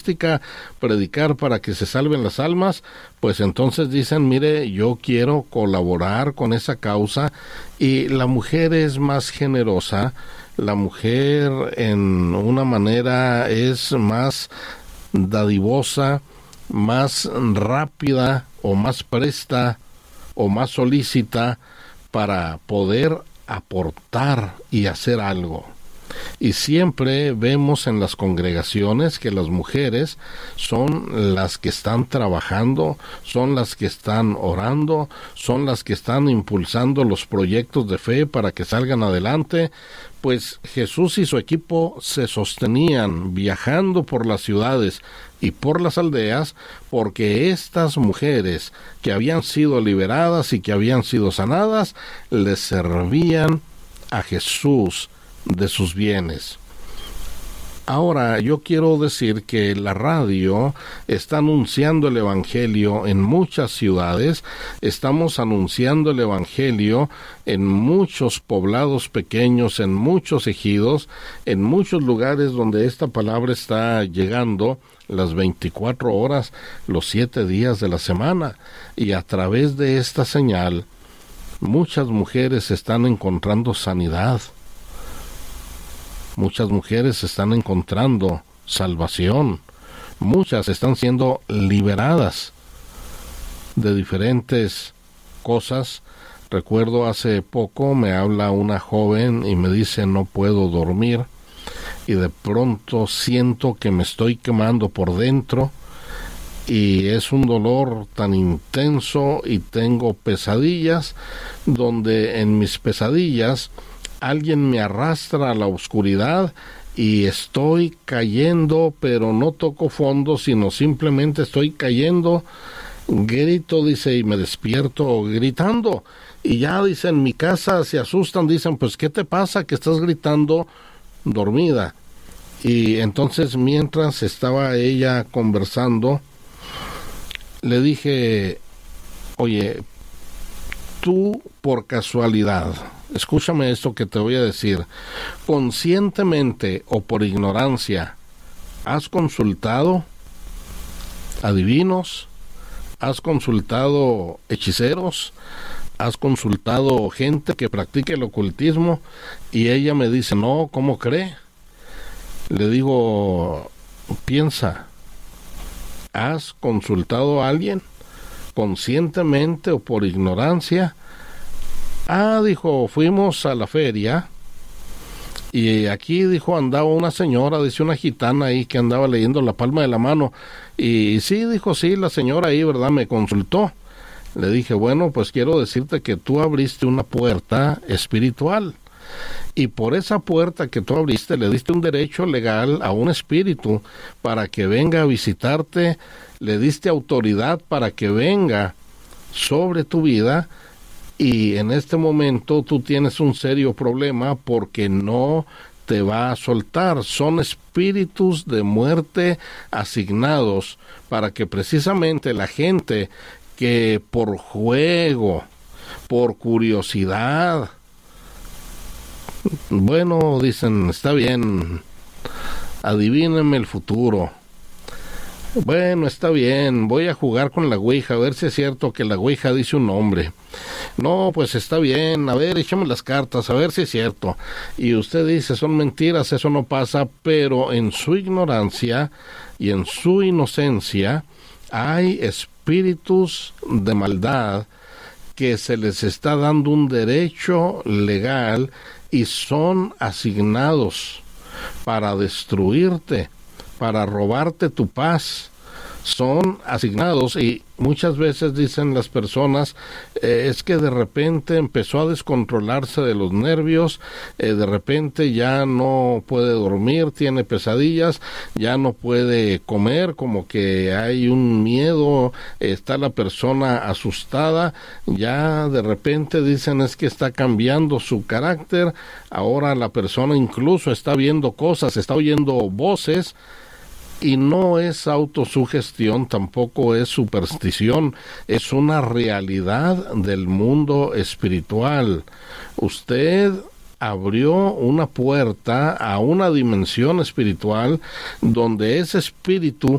predicar para que se salven las almas, pues entonces dicen, mire, yo quiero colaborar con esa causa, y la mujer es más generosa, la mujer en una manera es más dadivosa, más rápida o más presta o más solícita para poder aportar y hacer algo. Y siempre vemos en las congregaciones que las mujeres son las que están trabajando, son las que están orando, son las que están impulsando los proyectos de fe para que salgan adelante. Pues Jesús y su equipo se sostenían viajando por las ciudades y por las aldeas, porque estas mujeres que habían sido liberadas y que habían sido sanadas, les servían a Jesús de sus bienes. Ahora, yo quiero decir que la radio está anunciando el Evangelio en muchas ciudades, estamos anunciando el Evangelio en muchos poblados pequeños, en muchos ejidos, en muchos lugares donde esta palabra está llegando las 24 horas, los 7 días de la semana, y a través de esta señal, muchas mujeres están encontrando sanidad. Muchas mujeres están encontrando salvación, muchas están siendo liberadas de diferentes cosas. Recuerdo hace poco me habla una joven y me dice, no puedo dormir, y de pronto siento que me estoy quemando por dentro, y es un dolor tan intenso, y tengo pesadillas, donde en mis pesadillas alguien me arrastra a la oscuridad y estoy cayendo, pero no toco fondo, sino simplemente estoy cayendo. Grito, dice, y me despierto gritando. Y ya, dice, en mi casa se asustan, dicen, pues, ¿qué te pasa que estás gritando dormida? Y entonces, mientras estaba ella conversando, le dije, oye, tú por casualidad, escúchame esto que te voy a decir, conscientemente o por ignorancia, ¿has consultado adivinos? ¿Has consultado hechiceros? ¿Has consultado gente que practique el ocultismo? Y ella me dice, no, ¿cómo cree? Le digo, piensa, ¿has consultado a alguien? Conscientemente o por ignorancia. Dijo, fuimos a la feria y aquí, dijo, andaba una señora, dice, una gitana ahí que andaba leyendo la palma de la mano, y sí, dijo, sí, la señora ahí, ¿verdad?, me consultó. Le dije, bueno, pues quiero decirte que tú abriste una puerta espiritual, y por esa puerta que tú abriste le diste un derecho legal a un espíritu para que venga a visitarte, le diste autoridad para que venga sobre tu vida, y en este momento tú tienes un serio problema porque no te va a soltar. Son espíritus de muerte asignados para que precisamente la gente que por juego, por curiosidad, bueno, dicen, está bien, adivíneme el futuro. Bueno, está bien, voy a jugar con la ouija, a ver si es cierto que la ouija dice un nombre. No, pues está bien, a ver, échame las cartas, a ver si es cierto. Y usted dice, son mentiras, eso no pasa, pero en su ignorancia y en su inocencia hay espíritus de maldad que se les está dando un derecho legal y son asignados para destruirte, para robarte tu paz. Son asignados, y muchas veces dicen las personas, es que de repente empezó a descontrolarse de los nervios, de repente ya no puede dormir, tiene pesadillas, ya no puede comer, como que hay un miedo, está la persona asustada, ya de repente dicen es que está cambiando su carácter, ahora la persona incluso está viendo cosas, está oyendo voces. Y no es autosugestión, tampoco es superstición, es una realidad del mundo espiritual. Usted abrió una puerta a una dimensión espiritual donde ese espíritu